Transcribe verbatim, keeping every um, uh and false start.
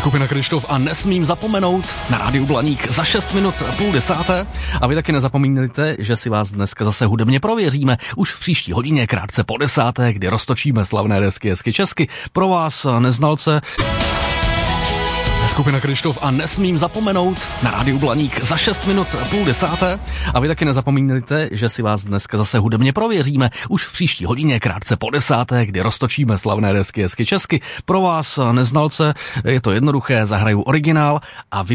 Skupina Kryštof a nesmím zapomenout na rádiu Blaník za šest minut půl desáté. A vy taky nezapomínejte, že si vás dneska zase hudebně prověříme už v příští hodině krátce po desáté, kdy roztočíme slavné desky hezky česky pro vás neznalce. Skupina Kryštof a nesmím zapomenout na rádiu Blaník za šest minut půl desáté. A vy taky nezapomínejte, že si vás dneska zase hudebně prověříme už v příští hodině krátce po desáté, kdy roztočíme slavné desky hezky česky pro vás neznalce. Je to jednoduché, zahraju originál a vy